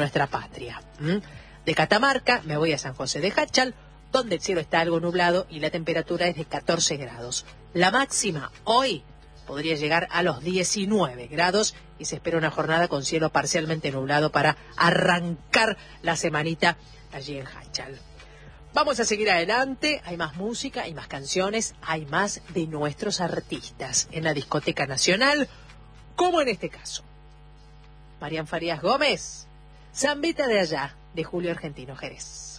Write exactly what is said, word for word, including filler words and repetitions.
nuestra patria. ¿Mm? De Catamarca me voy a San José de Jáchal, donde el cielo está algo nublado y la temperatura es de catorce grados. La máxima hoy podría llegar a los diecinueve grados y se espera una jornada con cielo parcialmente nublado para arrancar la semanita allí en Jáchal. Vamos a seguir adelante, hay más música, hay más canciones, hay más de nuestros artistas en la Discoteca Nacional, como en este caso. Marian Farías Gómez, Zambeta de allá, de Julio Argentino Jerez.